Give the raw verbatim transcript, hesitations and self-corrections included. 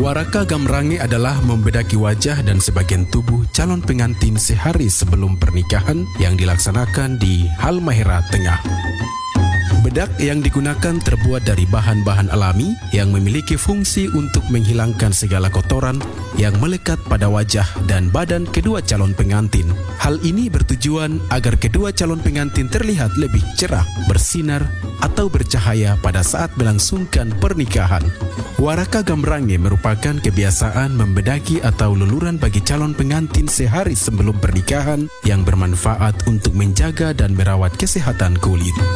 Waraka Gamrange adalah membedaki wajah dan sebagian tubuh calon pengantin sehari sebelum pernikahan yang dilaksanakan di Halmahera Tengah. Bedak yang digunakan terbuat dari bahan-bahan alami yang memiliki fungsi untuk menghilangkan segala kotoran yang melekat pada wajah dan badan kedua calon pengantin. Hal ini bertujuan agar kedua calon pengantin terlihat lebih cerah, bersinar, atau bercahaya pada saat melangsungkan pernikahan. Waraka Gamrange merupakan kebiasaan membedaki atau luluran bagi calon pengantin sehari sebelum pernikahan yang bermanfaat untuk menjaga dan merawat kesehatan kulit.